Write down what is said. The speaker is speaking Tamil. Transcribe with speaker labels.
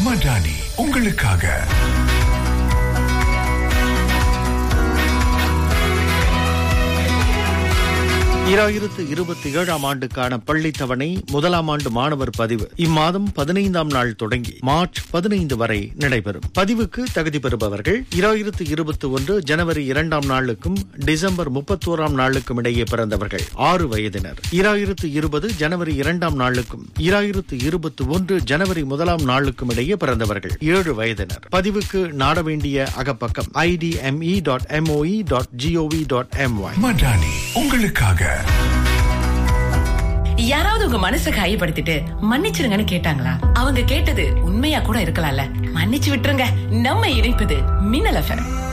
Speaker 1: மடானி உங்களுக்காக.
Speaker 2: இரண்டாயிரத்து 27ஆம் ஆண்டுக்கான பள்ளி தவணை முதலாம் ஆண்டு மாணவர் பதிவு இம்மாதம் 15ஆம் நாள் தொடங்கி மார்ச் 15 வரை நடைபெறும். பதிவுக்கு தகுதி பெறுபவர்கள் 2021 ஜனவரி 2ஆம் நாளுக்கும் டிசம்பர் 31ஆம் நாளுக்கும் இடையே பிறந்தவர்கள் 6 வயதினர், 2020 ஜனவரி 2ஆம் நாளுக்கும் 2021 ஜனவரி 1ஆம் நாளுக்கும் இடையே பிறந்தவர்கள் 7 வயதினர். பதிவுக்கு நாட வேண்டிய அகப்பக்கம் idme.moe.gov.my.
Speaker 1: மடானி உங்களுக்காக.
Speaker 3: யாராவது உங்க மனசை காயப்படுத்திட்டு மன்னிச்சிருங்கன்னு கேட்டாங்களா? அவங்க கேட்டது உண்மையா கூட இருக்கலாம்ல. மன்னிச்சு விட்டுருங்க. நம்ம இணைப்பது மின்னல் FM.